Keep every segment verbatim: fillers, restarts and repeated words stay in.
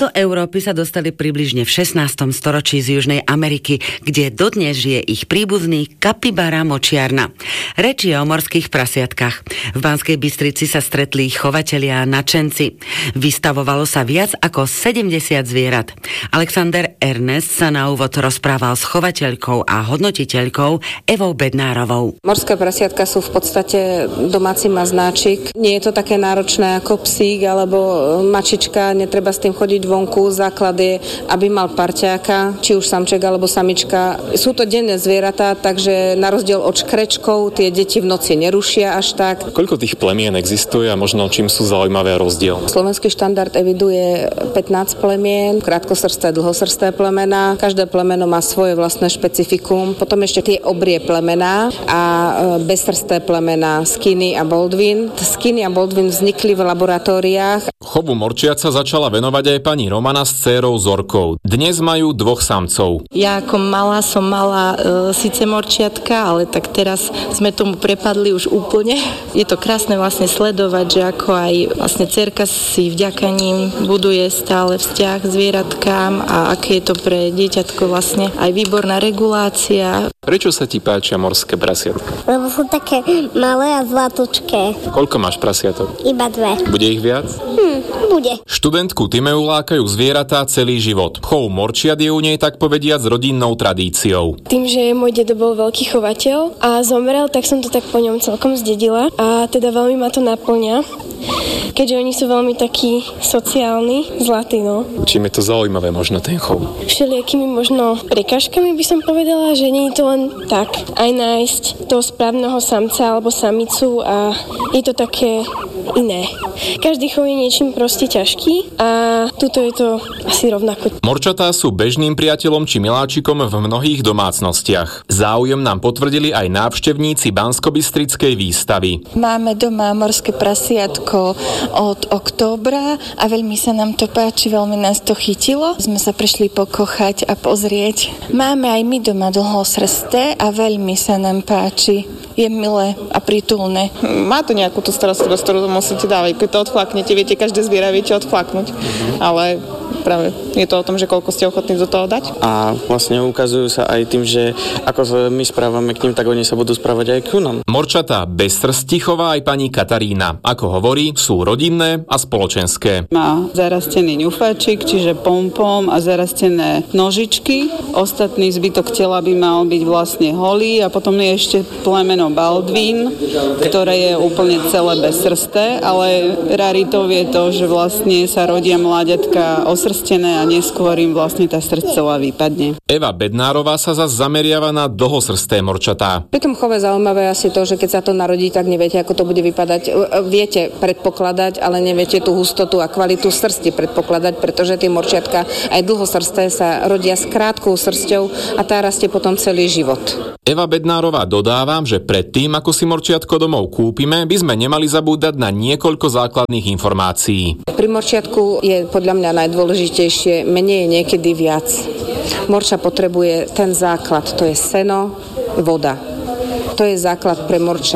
Do Európy sa dostali približne v šestnástom storočí z Južnej Ameriky, kde dodnes žije ich príbuzný kapibara močiarna. Reč je o morských prasiatkách. V Banskej Bystrici sa stretli chovatelia a nadšenci. Vystavovalo sa viac ako sedemdesiat zvierat. Alexander Ernest sa na úvod rozprával s chovateľkou a hodnotiteľkou Evou Bednárovou. Morské prasiatka sú v podstate domáci maznáčik. Nie je to také náročné ako psík alebo mačička, netreba s tým chodiť vonku. Základ je, aby mal parťáka, či už samček alebo samička. Sú to denné zvieratá, takže na rozdiel od škrečkov tie deti v noci nerušia až tak. Koľko tých plemien existuje a možno čím sú zaujímavé rozdiel? Slovenský štandard eviduje pätnásť plemien, krátkosrsté, dlhosrsté plemená. Každé plemeno má svoje vlastné špecifikum. Potom ešte tie obrie plemená a bezsrsté plemená Skinny a Baldwin. Skinny a Baldwin vznikli v laboratóriách. Chovu morčiat sa začala venovať aj pani Romana s dcérou Zorkou. Dnes majú dvoch samcov. Ja ako malá som mala e, síce morčiatka, ale tak teraz sme tomu prepadli už úplne. Je to krásne vlastne sledovať, že ako aj vlastne dcerka si vďaka ním buduje stále vzťah k zvieratkám a aké je to pre dieťatko vlastne aj výborná regulácia. Prečo sa ti páčia morské prasiatka? Lebo sú také malé a zlatučké. Koľko máš prasiatok? Iba dve. Bude ich viac? Hm, bude. Študentku Timeu lákajú zvieratá celý život. Chov morčiat je u nej tak povediac rodinnou tradíciou. Tým, že môj dedo bol veľký chovateľ a zomrel, tak som to tak po ňom celkom zdedila a teda veľmi ma to naplňa, keďže oni sú veľmi takí sociálni, zlatí, no. Čím je to zaujímavé možno ten chov? Všelijakými možno prekažkami by som povedala, že nie je to len tak. Aj nájsť toho správneho samca alebo samicu a je to také iné. Každý chov je niečím proste ťažký a tuto je to asi rovnako. Morčatá sú bežným priateľom či miláčikom v mnohých domácnostiach. Záujem nám potvrdili aj návštevníci Banskobystrickej výstavy. Máme doma morské prasiatko od októbra a veľmi sa nám to páči, veľmi nás to chytilo. Sme sa prišli pokochať a pozrieť. Máme aj my doma dlhosrsté a veľmi sa nám páči. Je milé a prítulné. Má to nejakú tú starostlivosť, ktorú musíte dávať. Keď to odflaknete, viete, každé zviera viete odflaknúť. Ale práve je to o tom, že koľko ste ochotní do toho dať. A vlastne ukazujú sa aj tým, že ako sa my správame k nim, tak oni sa budú správať aj k nám. Morčatá bezsrstichová aj pani Katarína. Ako hovorí, sú rodinné a spoločenské. Má zarastený ňufáčik, čiže pompom a zarastené nožičky. Ostatný zbytok tela by mal byť vlastne holý a potom je ešte plemeno Baldwin, ktoré je úplne celé bezsrsté, ale raritou je to, že vlastne sa rodia mláďatka osrstené a neskôr im vlastne tá srst celá vypadne. Eva Bednárová sa zas zameriava na dlhosrsté morčatá. Pri tom chove zaujímavé asi to, že keď sa to narodí, tak neviete, ako to bude vypadať. Viete predpokladať, ale neviete tú hustotu a kvalitu srsti predpokladať, pretože tie morčiatka aj dlhosrsté sa rodia s krátkou srsťou a tá rastie potom celý život. Eva Bednárová dodáva, že predtým, ako si morčiatko domov kúpime, by sme nemali zabúdať na niekoľko základných informácií. Pri morčiatku je podľa mňa najdôležitejšie, menej je niekedy viac. Morča potrebuje ten základ, to je seno, voda. To je základ pre morča.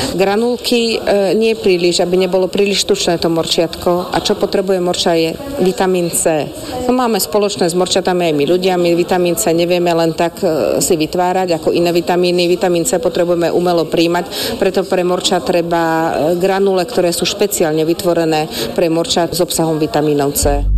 Granulky e, nie príliš, aby nebolo príliš tučné to morčiatko. A čo potrebuje morča je vitamín C. No máme spoločné s morčatami aj my ľudia, my vitamín C nevieme len tak e, si vytvárať ako iné vitamíny. Vitamín C potrebujeme umelo príjmať, preto pre morča treba granule, ktoré sú špeciálne vytvorené pre morča s obsahom vitamínov C.